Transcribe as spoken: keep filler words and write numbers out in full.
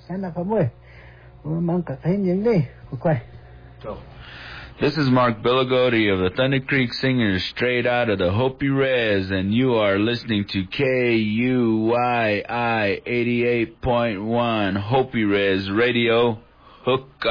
This is Mark Billigotti of the Thunder Creek Singers, straight out of the Hopi Res, and you are listening to K U Y I eighty-eight point one Hopi Res Radio. Hook